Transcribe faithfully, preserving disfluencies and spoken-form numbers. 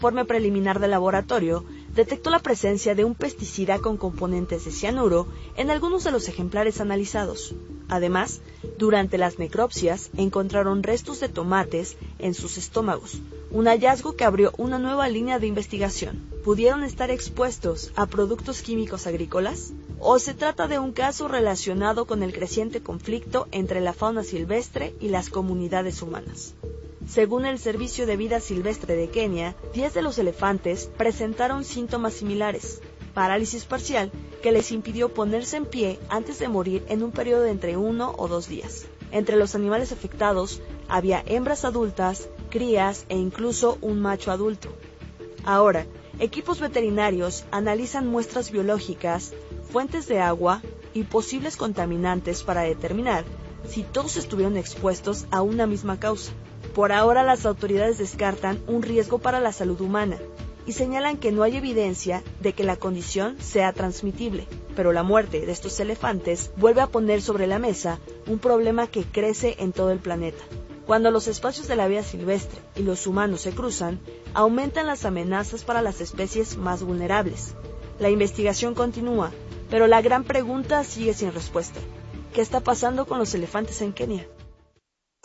informe preliminar del laboratorio detectó la presencia de un pesticida con componentes de cianuro en algunos de los ejemplares analizados. Además, durante las necropsias encontraron restos de tomates en sus estómagos, un hallazgo que abrió una nueva línea de investigación. ¿Pudieron estar expuestos a productos químicos agrícolas? ¿O se trata de un caso relacionado con el creciente conflicto entre la fauna silvestre y las comunidades humanas? Según el Servicio de Vida Silvestre de Kenia, diez de los elefantes presentaron síntomas similares: parálisis parcial que les impidió ponerse en pie antes de morir en un periodo de entre uno o dos días. Entre los animales afectados había hembras adultas, crías e incluso un macho adulto. Ahora, equipos veterinarios analizan muestras biológicas, fuentes de agua y posibles contaminantes para determinar si todos estuvieron expuestos a una misma causa. Por ahora, las autoridades descartan un riesgo para la salud humana y señalan que no hay evidencia de que la condición sea transmitible, pero la muerte de estos elefantes vuelve a poner sobre la mesa un problema que crece en todo el planeta. Cuando los espacios de la vida silvestre y los humanos se cruzan, aumentan las amenazas para las especies más vulnerables. La investigación continúa, pero la gran pregunta sigue sin respuesta: ¿qué está pasando con los elefantes en Kenia?